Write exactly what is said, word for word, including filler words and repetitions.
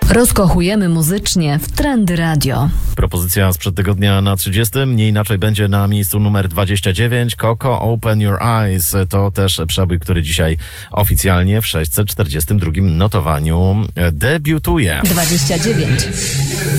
Rozkochujemy muzycznie w Trendy Radio. Propozycja sprzed tygodnia na trzydziestym. Nie inaczej będzie na miejscu numer dwadzieścia dziewięć. Coco, Open Your Eyes. To też przebój, który dzisiaj oficjalnie w sześćset czterdziestym drugim notowaniu debiutuje. dwadzieścia dziewięć.